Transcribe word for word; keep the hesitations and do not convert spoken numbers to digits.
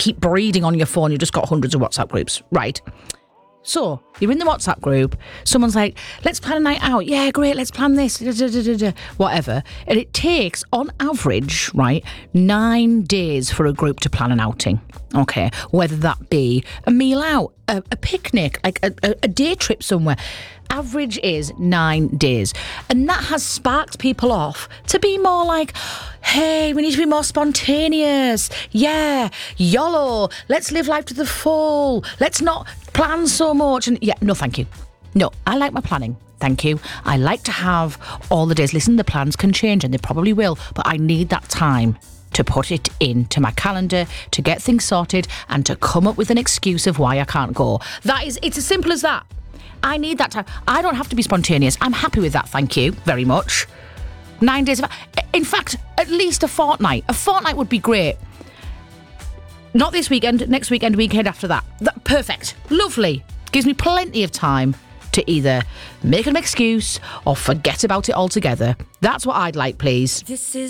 keep breeding on your phone. You've just got hundreds of WhatsApp groups, right? So, you're in the WhatsApp group, someone's like, let's plan a night out. Yeah, great, let's plan this, da, da, da, da, da, whatever. And it takes, on average, right, nine days for a group to plan an outing, okay? Whether that be a meal out, a, a picnic, like a, a, a day trip somewhere. Average is nine days. And that has sparked people off to be more like, hey, we need to be more spontaneous. Yeah, YOLO. Let's live life to the full. Let's not plan so much. And yeah, no, thank you. No, I like my planning. Thank you. I like to have all the days. Listen, the plans can change and they probably will, but I need that time to put it into my calendar, to get things sorted and to come up with an excuse of why I can't go. That is, it's as simple as that. I need that time. I don't have to be spontaneous. I'm happy with that, thank you very much. Nine days of... In fact, at least a fortnight. A fortnight would be great. Not this weekend, next weekend, weekend after that. that perfect. Lovely. Gives me plenty of time to either make an excuse or forget about it altogether. That's what I'd like, please. This is